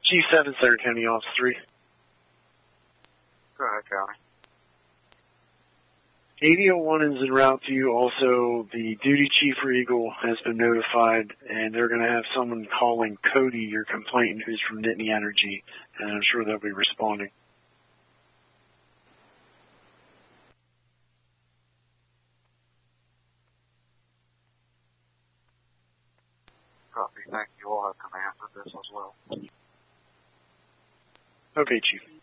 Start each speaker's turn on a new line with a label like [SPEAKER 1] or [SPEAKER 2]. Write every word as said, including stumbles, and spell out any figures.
[SPEAKER 1] Chief seven, Center County, Office three.
[SPEAKER 2] Go ahead, County.
[SPEAKER 1] eighty oh one is en route to you. Also, the duty chief for Eagle has been notified, and they're going to have someone calling Cody, your complainant, who's from Nittany Energy, and I'm sure they'll be responding.
[SPEAKER 2] Copy. Thank you. We'll have command for this as well.
[SPEAKER 1] Okay, Chief.